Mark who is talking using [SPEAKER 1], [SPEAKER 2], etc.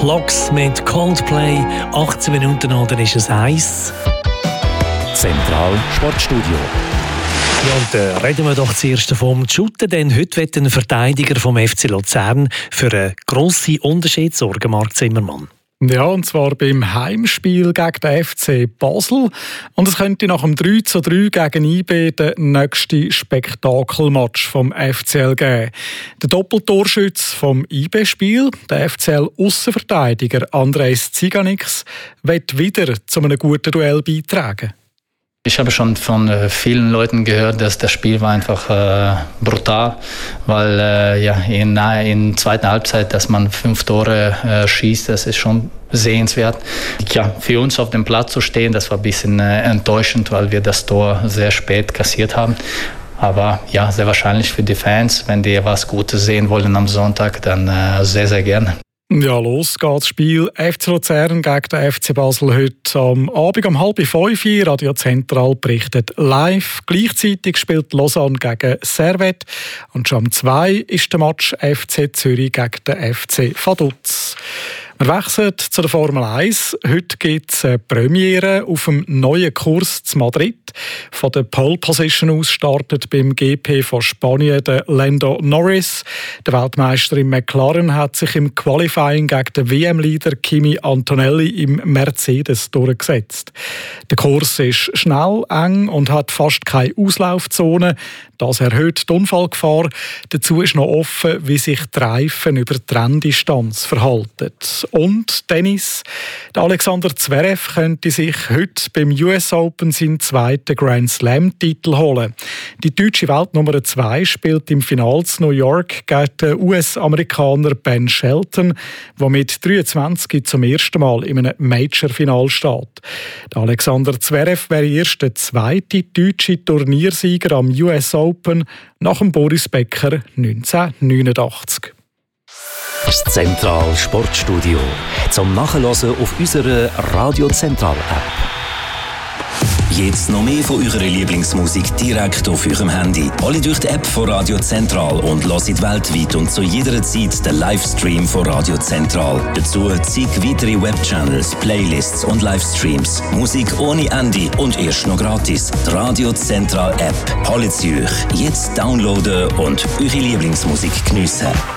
[SPEAKER 1] Clocks mit Coldplay. 18 Minuten oder ist es 1?
[SPEAKER 2] Zentral Sportstudio.
[SPEAKER 1] Ja, und reden wir doch zuerst vom Shooten, denn heute wird ein Verteidiger vom FC Luzern für einen grossen Unterschied sorgen, Marc Zimmermann.
[SPEAKER 3] Ja, und zwar beim Heimspiel gegen den FC Basel. Und es könnte nach dem 3:3 gegen IB der nächste Spektakelmatch vom FCL geben. Der Doppeltorschütze vom IB-Spiel, der FCL-Aussenverteidiger Andrejs Ziganix, wird wieder zu einem guten Duell beitragen.
[SPEAKER 4] Ich habe schon von vielen Leuten gehört, dass das Spiel war einfach brutal, weil in der zweiten Halbzeit, dass man 5 Tore schießt, das ist schon sehenswert. Ja, für uns auf dem Platz zu stehen, das war ein bisschen enttäuschend, weil wir das Tor sehr spät kassiert haben. Aber ja, sehr wahrscheinlich für die Fans, wenn die was Gutes sehen wollen am Sonntag, dann sehr, sehr gerne.
[SPEAKER 3] Ja, los geht das Spiel FC Luzern gegen den FC Basel heute am Abend um 4:30. Radio Zentral berichtet live. Gleichzeitig spielt Lausanne gegen Servette. Und schon um 2 ist der Match FC Zürich gegen den FC Vaduz. Wir wechseln zu der Formel 1. Heute gibt es eine Premiere auf dem neuen Kurs zu Madrid. Von der Pole Position aus startet beim GP von Spanien der Lando Norris. Der Weltmeister im McLaren hat sich im Qualifying gegen den WM-Leader Kimi Antonelli im Mercedes durchgesetzt. Der Kurs ist schnell, eng und hat fast keine Auslaufzone. Das erhöht die Unfallgefahr. Dazu ist noch offen, wie sich die Reifen über die Renndistanz verhalten. Und Tennis. Der Alexander Zverev könnte sich heute beim US Open seinen zweiten Grand Slam-Titel holen. Die deutsche Weltnummer 2 spielt im Finale in New York gegen den US-Amerikaner Ben Shelton, der mit 23 zum ersten Mal in einem Major-Final steht. Der Alexander Zverev wäre erst der zweite deutsche Turniersieger am US Open nach dem Boris Becker 1989.
[SPEAKER 2] Das Zentral Sportstudio. Zum Nachhören auf unserer Radio Zentral App.
[SPEAKER 5] Jetzt noch mehr von eurer Lieblingsmusik direkt auf eurem Handy. Alle durch die App von Radio Zentral und hört weltweit und zu jeder Zeit den Livestream von Radio Zentral. Dazu zig weitere Webchannels, Playlists und Livestreams. Musik ohne Ende und erst noch gratis. Die Radio Zentral App. Holt sie euch. Jetzt downloaden und eure Lieblingsmusik geniessen.